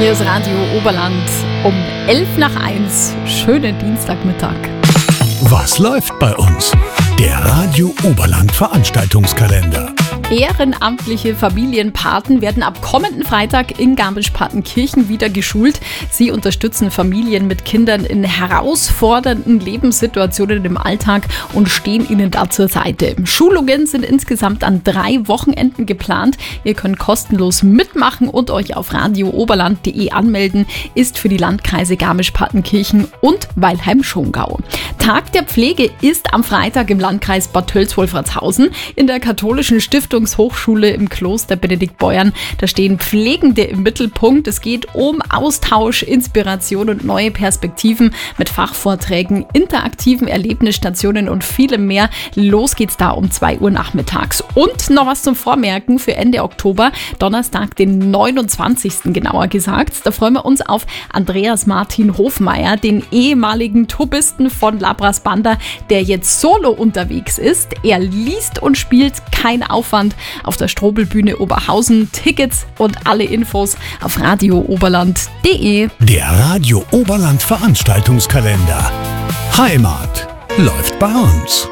Hier ist Radio Oberland um 11:01. Schönen Dienstagmittag. Was läuft bei uns? Der Radio Oberland Veranstaltungskalender. Ehrenamtliche Familienpaten werden ab kommenden Freitag in Garmisch-Partenkirchen wieder geschult. Sie unterstützen Familien mit Kindern in herausfordernden Lebenssituationen im Alltag und stehen ihnen da zur Seite. Schulungen sind insgesamt an 3 Wochenenden geplant. Ihr könnt kostenlos mitmachen und euch auf radiooberland.de anmelden. Ist für die Landkreise Garmisch-Partenkirchen und Weilheim-Schongau. Tag der Pflege ist am Freitag im Landkreis Bad Tölz-Wolfratshausen in der katholischen Stiftungshochschule im Kloster Benediktbeuern. Da stehen Pflegende im Mittelpunkt. Es geht um Austausch, Inspiration und neue Perspektiven mit Fachvorträgen, interaktiven Erlebnisstationen und vielem mehr. Los geht's da um 2 Uhr nachmittags. Und noch was zum Vormerken für Ende Oktober, Donnerstag, den 29. genauer gesagt. Da freuen wir uns auf Andreas Martin Hofmeier, den ehemaligen Tubisten von Labras Banda, der jetzt solo unterwegs ist. Er liest und spielt, kein Aufwand, auf der Strobelbühne Oberhausen. Tickets und alle Infos auf radiooberland.de. Der Radio Oberland Veranstaltungskalender. Heimat läuft bei uns.